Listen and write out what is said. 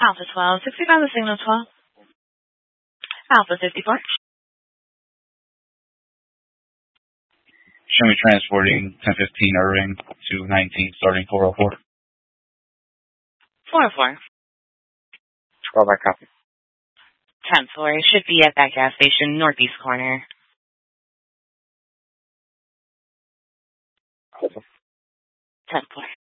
Alpha 12, 65 the signal 12. Alpha 54. Show me transporting 1015 Irving to 19, starting 404. 404. 12, I copy. 10-4, should be at that gas station, northeast corner. 10-4.